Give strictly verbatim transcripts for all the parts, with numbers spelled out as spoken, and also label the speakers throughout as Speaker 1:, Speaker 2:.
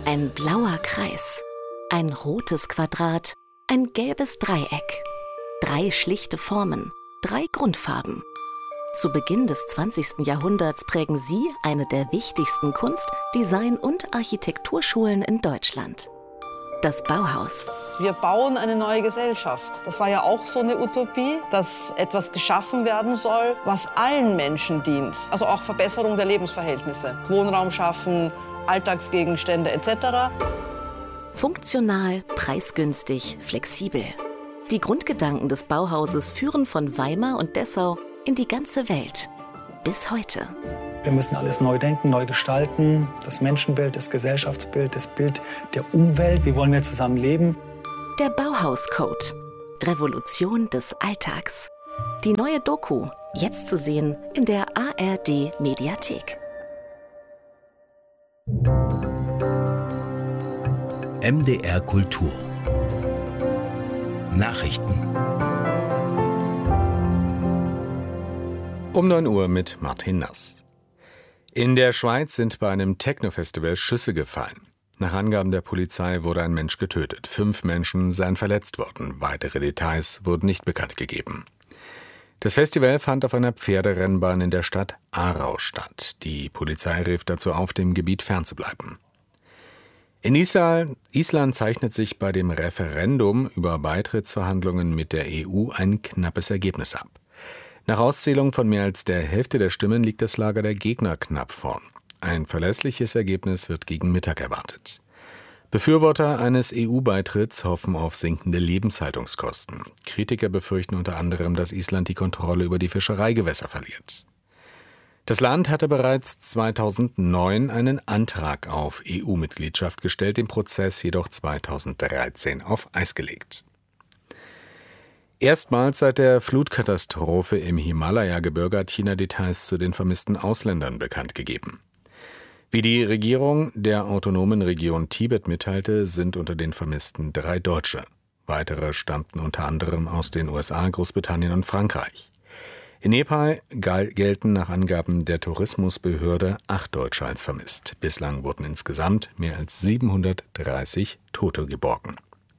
Speaker 1: Ein blauer Kreis, ein rotes Quadrat, ein gelbes Dreieck. Drei schlichte Formen, drei Grundfarben. Zu Beginn des zwanzigsten Jahrhunderts prägen sie eine der wichtigsten Kunst-, Design- und Architekturschulen in Deutschland. Das Bauhaus.
Speaker 2: Wir bauen eine neue Gesellschaft. Das war ja auch so eine Utopie, dass etwas geschaffen werden soll, was allen Menschen dient. Also auch Verbesserung der Lebensverhältnisse. Wohnraum schaffen, Alltagsgegenstände et cetera.
Speaker 1: Funktional, preisgünstig, flexibel. Die Grundgedanken des Bauhauses führen von Weimar und Dessau in die ganze Welt. Bis heute.
Speaker 3: Wir müssen alles neu denken, neu gestalten. Das Menschenbild, das Gesellschaftsbild, das Bild der Umwelt. Wie wollen wir zusammen leben?
Speaker 1: Der Bauhauscode. Revolution des Alltags. Die neue Doku, jetzt zu sehen in der A R D-Mediathek.
Speaker 4: M D R Kultur. Nachrichten.
Speaker 5: Um neun Uhr mit Martin Nass. In der Schweiz sind bei einem Techno-Festival Schüsse gefallen. Nach Angaben der Polizei wurde ein Mensch getötet. Fünf Menschen seien verletzt worden. Weitere Details wurden nicht bekannt gegeben. Das Festival fand auf einer Pferderennbahn in der Stadt Aarau statt. Die Polizei rief dazu auf, dem Gebiet fernzubleiben. In Island, Island zeichnet sich bei dem Referendum über Beitrittsverhandlungen mit der E U ein knappes Ergebnis ab. Nach Auszählung von mehr als der Hälfte der Stimmen liegt das Lager der Gegner knapp vorn. Ein verlässliches Ergebnis wird gegen Mittag erwartet. Befürworter eines E U-Beitritts hoffen auf sinkende Lebenshaltungskosten. Kritiker befürchten unter anderem, dass Island die Kontrolle über die Fischereigewässer verliert. Das Land hatte bereits zweitausendneun einen Antrag auf E U-Mitgliedschaft gestellt, den Prozess jedoch zweitausenddreizehn auf Eis gelegt. Erstmals seit der Flutkatastrophe im Himalaya-Gebirge hat China Details zu den vermissten Ausländern bekannt gegeben. Wie die Regierung der autonomen Region Tibet mitteilte, sind unter den Vermissten drei Deutsche. Weitere stammten unter anderem aus den U S A, Großbritannien und Frankreich. In Nepal gelten nach Angaben der Tourismusbehörde acht Deutsche als vermisst. Bislang wurden insgesamt mehr als siebenhundertdreißig Tote geborgen.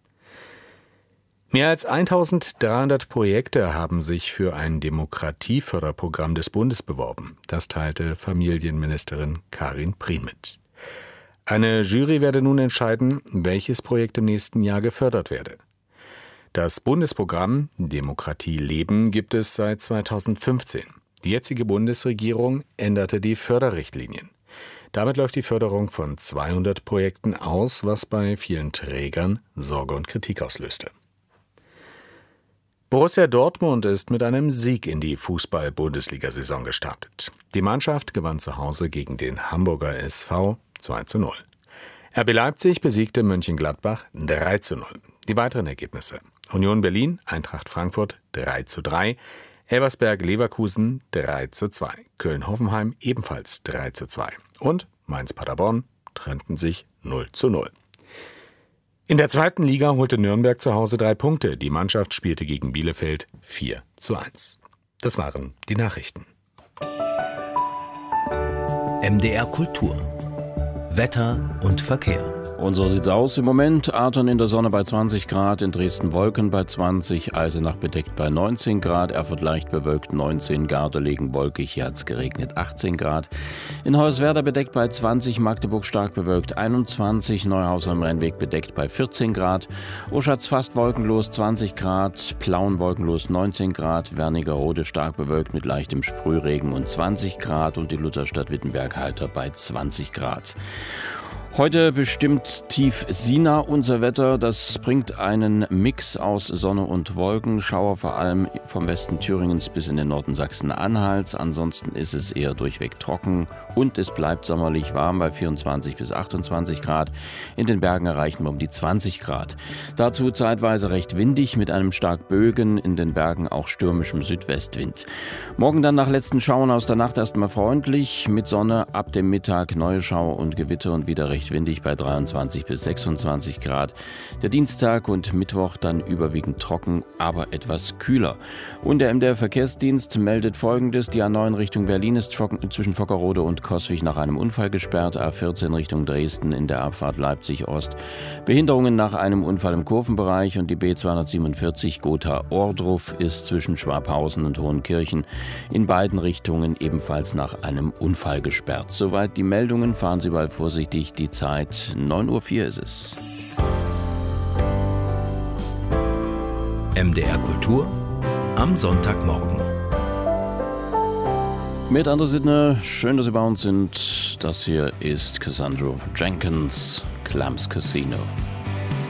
Speaker 5: Mehr als eintausenddreihundert Projekte haben sich für ein Demokratieförderprogramm des Bundes beworben. Das teilte Familienministerin Karin Prien mit. Eine Jury werde nun entscheiden, welches Projekt im nächsten Jahr gefördert werde. Das Bundesprogramm Demokratie leben gibt es seit zweitausendfünfzehn. Die jetzige Bundesregierung änderte die Förderrichtlinien. Damit läuft die Förderung von zweihundert Projekten aus, was bei vielen Trägern Sorge und Kritik auslöste. Borussia Dortmund ist mit einem Sieg in die Fußball-Bundesliga-Saison gestartet. Die Mannschaft gewann zu Hause gegen den Hamburger S V zwei zu null. R B Leipzig besiegte Mönchengladbach drei zu null. Die weiteren Ergebnisse: Union Berlin, Eintracht Frankfurt drei zu drei, Elversberg-Leverkusen drei zu zwei, Köln-Hoffenheim ebenfalls drei zu zwei und Mainz-Paderborn trennten sich null zu null. In der zweiten Liga holte Nürnberg zu Hause drei Punkte. Die Mannschaft spielte gegen Bielefeld vier zu eins. Das waren die Nachrichten.
Speaker 4: M D R Kultur. Wetter und Verkehr.
Speaker 6: Und so sieht's aus im Moment. Arton in der Sonne bei zwanzig Grad, in Dresden Wolken bei zwanzig, Eisenach bedeckt bei neunzehn Grad, Erfurt leicht bewölkt neunzehn, Gardelegen wolkig, hier hat's geregnet achtzehn Grad. In Hoyerswerda bedeckt bei zwanzig, Magdeburg stark bewölkt einundzwanzig, Neuhaus am Rennweg bedeckt bei vierzehn Grad, Oschatz fast wolkenlos zwanzig Grad, Plauen wolkenlos neunzehn Grad, Wernigerode stark bewölkt mit leichtem Sprühregen und zwanzig Grad und die Lutherstadt Wittenberg heiter bei zwanzig Grad. Heute bestimmt tief Sina unser Wetter. Das bringt einen Mix aus Sonne und Wolken. Schauer vor allem vom Westen Thüringens bis in den Norden Sachsen-Anhalts. Ansonsten ist es eher durchweg trocken und es bleibt sommerlich warm bei vierundzwanzig bis achtundzwanzig Grad. In den Bergen erreichen wir um die zwanzig Grad. Dazu zeitweise recht windig mit einem stark Bögen, in den Bergen auch stürmischem Südwestwind. Morgen dann nach letzten Schauern aus der Nacht erstmal freundlich. Mit Sonne ab dem Mittag neue Schauer und Gewitter und wieder recht leicht windig bei dreiundzwanzig bis sechsundzwanzig Grad. Der Dienstag und Mittwoch dann überwiegend trocken, aber etwas kühler. Und der M D R-Verkehrsdienst meldet Folgendes. Die A neun Richtung Berlin ist zwischen Vockerode und Coswig nach einem Unfall gesperrt. A vierzehn Richtung Dresden in der Abfahrt Leipzig-Ost. Behinderungen nach einem Unfall im Kurvenbereich. Und die B zweihundertsiebenundvierzig Gotha-Ohrdruf ist zwischen Schwabhausen und Hohenkirchen in beiden Richtungen ebenfalls nach einem Unfall gesperrt. Soweit die Meldungen. Fahren Sie bald vorsichtig. Die Zeit neun Uhr vier ist es.
Speaker 4: M D R Kultur am Sonntagmorgen.
Speaker 6: Mit anderer Sinne, schön, dass Sie bei uns sind. Das hier ist Cassandra Jenkins, Clams Casino.